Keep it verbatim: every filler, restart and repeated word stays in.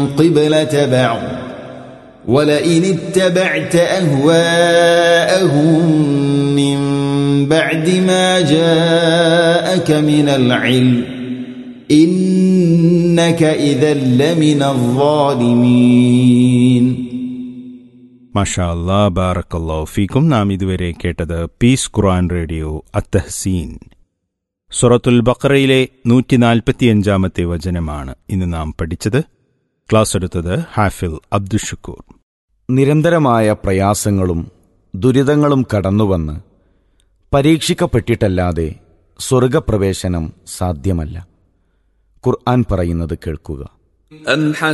قبلة بعض ولئن اتبعت أهواءهم من بعد ما جاءك من العلم إنك إذا لمن الظالمين. മാഷാ അല്ലാ, ബാറക്കല്ലാഹു ഫീക്കും. നാം ഇതുവരെ കേട്ടത് പീസ് ഖുർആൻ റേഡിയോ അത്തഹ്സീൻ. സൂറത്തുൽ ബഖറയിലെ നൂറ്റി നാൽപ്പത്തിയഞ്ചാമത്തെ വചനമാണ് ഇന്ന് നാം പഠിച്ചത്. ക്ലാസ് എടുത്തത് ഹാഫിൽ അബ്ദുഷക്കൂർ. നിരന്തരമായ പ്രയാസങ്ങളും ദുരിതങ്ങളും കടന്നുവന്ന് പരീക്ഷിക്കപ്പെട്ടിട്ടല്ലാതെ സ്വർഗപ്രവേശനം സാധ്യമല്ല. ഖുർആൻ പറയുന്നത് കേൾക്കുക.